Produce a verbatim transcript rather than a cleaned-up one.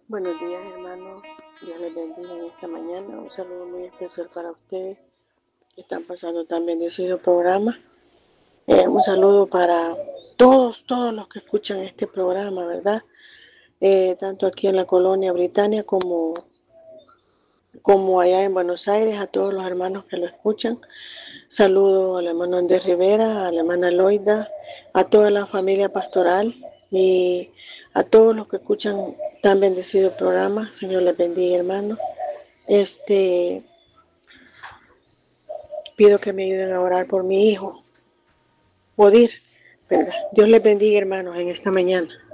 Buenos días, hermanos. Dios les bendiga en esta mañana. Un saludo muy especial para ustedes que están pasando tan bendecido programa. Eh, un saludo para todos, todos los que escuchan este programa, ¿verdad? Eh, tanto aquí en la colonia Britannia como, como allá en Buenos Aires, a todos los hermanos que lo escuchan. Saludo al hermano Andrés Rivera, a la hermana Loida, a toda la familia pastoral y a todos los que escuchan tan bendecido programa. Señor les bendiga, hermanos. Este, pido que me ayuden a orar por mi hijo, Odir, ¿verdad? Dios les bendiga, hermanos, en esta mañana.